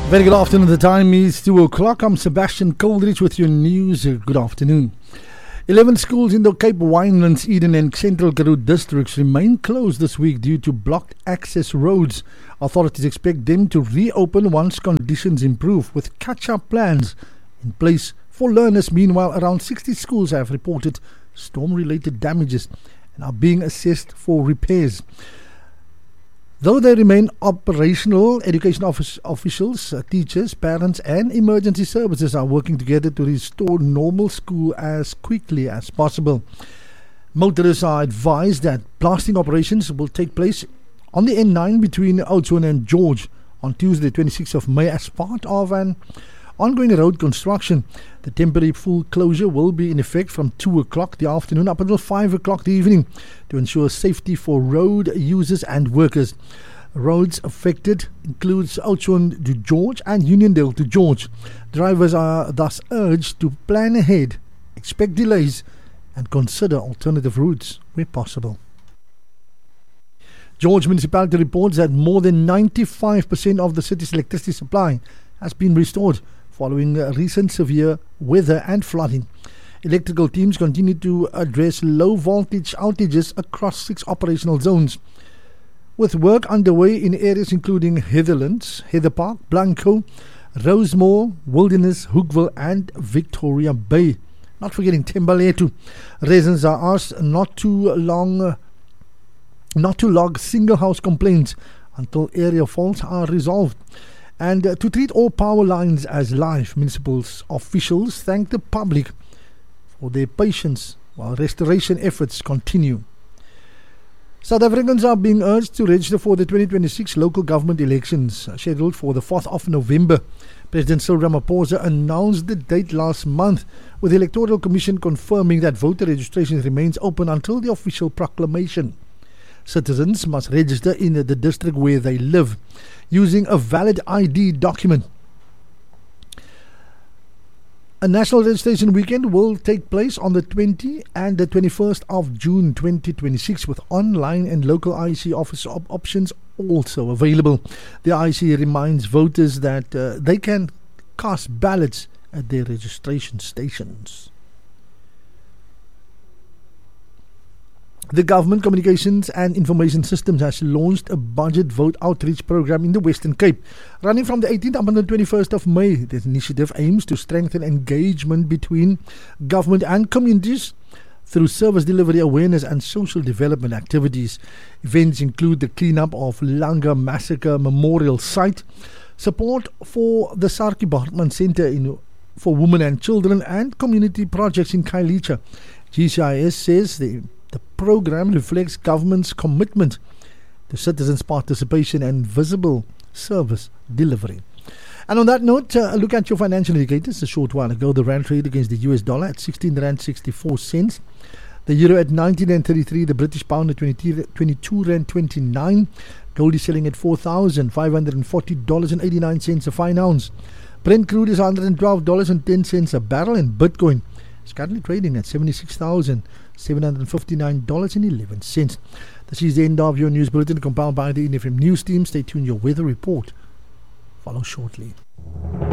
Very good afternoon. The time is 2 o'clock. I'm Sebastian Coldridge with your news. Good afternoon. 11 schools in the Cape Winelands, Eden and Central Karoo districts remain closed this week due to blocked access roads. Authorities expect them to reopen once conditions improve, with catch-up plans in place for learners. Meanwhile, around 60 schools have reported storm-related damages and are being assessed for repairs. Though they remain operational, education officials, teachers, parents and emergency services are working together to restore normal school as quickly as possible. Motorists are advised that blasting operations will take place on the N9 between Oudtshoorn and George on Tuesday, 26th of May as part of an ongoing road construction. The temporary full closure will be in effect from 2 o'clock the afternoon up until 5 o'clock the evening to ensure safety for road users and workers. Roads affected includes Oudtshoorn to George and Uniondale to George. Drivers are thus urged to plan ahead, expect delays and consider alternative routes where possible. George Municipality reports that more than 95% of the city's electricity supply has been restored following recent severe weather and flooding. Electrical teams continue to address low voltage outages across 6 operational zones, with work underway in areas including Heatherlands, Heather Park, Blanco, Rosemore, Wilderness, Hookville and Victoria Bay. Not forgetting Thembalethu. Residents are asked not to log single house complaints until area faults are resolved, and to treat all power lines as live. Municipal officials thank the public for their patience while restoration efforts continue. South Africans are being urged to register for the 2026 local government elections scheduled for the 4th of November. President Cyril Ramaphosa announced the date last month, with the Electoral Commission confirming that voter registration remains open until the official proclamation. Citizens must register in the district where they live using a valid ID document. A national registration weekend will take place on the 20th and the 21st of June 2026, with online and local IEC office options also available. The IEC reminds voters that they can cast ballots at their registration stations. The Government Communications and Information Systems has launched a budget vote outreach program in the Western Cape, running from the 18th up until the 21st of May. This initiative aims to strengthen engagement between government and communities through service delivery, awareness and social development activities. Events include the cleanup of Langa Massacre Memorial Site, support for the Sarki Bartman Centre for Women and Children, and community projects in Khayelitsha. GCIS says the program reflects government's commitment to citizens' participation and visible service delivery. And on that note, a look at your financial indicators. A short while ago, the rand traded against the US dollar at 16 rand 64 cents, the euro at 19 rand 33, the British pound at 22 rand 29, gold is selling at $4,540.89 a fine ounce. Brent crude is $112.10 a barrel, and Bitcoin is currently trading at $76,759.11. This is the end of your news bulletin compiled by the NFM News team. Stay tuned, your weather report follows shortly.